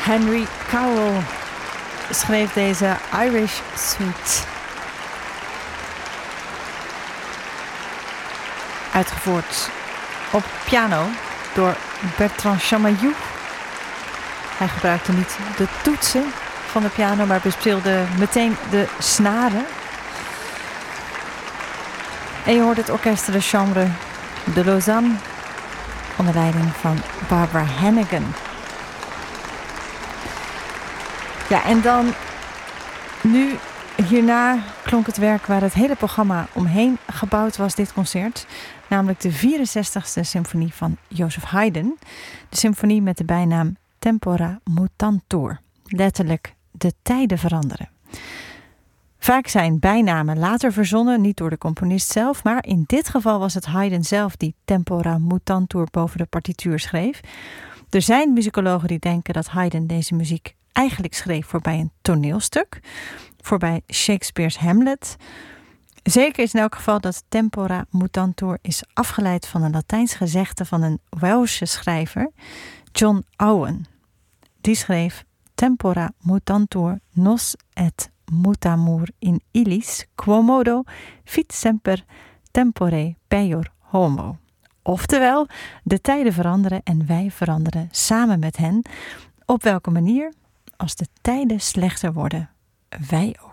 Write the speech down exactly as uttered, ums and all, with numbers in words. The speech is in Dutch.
Henry Cowell schreef deze Irish Suite. Uitgevoerd op piano door Bertrand Chamayou. Hij gebruikte niet de toetsen van de piano, maar bespeelde meteen de snaren. En je hoort het Orchestre de Chambre de Lausanne onder leiding van Barbara Hannigan. Ja, en dan nu hierna klonk het werk waar het hele programma omheen gebouwd was, dit concert. Namelijk de vierenzestigste symfonie van Joseph Haydn. De symfonie met de bijnaam Tempora Mutantur. Letterlijk de tijden veranderen. Vaak zijn bijnamen later verzonnen, niet door de componist zelf, maar in dit geval was het Haydn zelf die Tempora Mutantur boven de partituur schreef. Er zijn muzikologen die denken dat Haydn deze muziek eigenlijk schreef voorbij een toneelstuk, voorbij Shakespeare's Hamlet. Zeker is in elk geval dat Tempora Mutantur is afgeleid van een Latijns gezegde van een Welsche schrijver, John Owen. Die schreef: Tempora mutantur nos et mutamur in illis, quomodo fit semper tempore peior homo. Oftewel, de tijden veranderen en wij veranderen samen met hen. Op welke manier? Als de tijden slechter worden, wij ook.